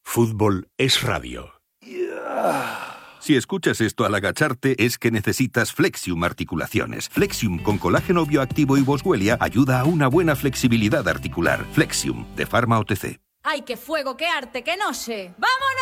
Fútbol es radio. Si escuchas esto al agacharte, es que necesitas Flexium Articulaciones. Flexium con colágeno bioactivo y boswellia ayuda a una buena flexibilidad articular. Flexium, de Pharma OTC. ¡Ay, qué fuego, qué arte, qué noche! ¡Vámonos!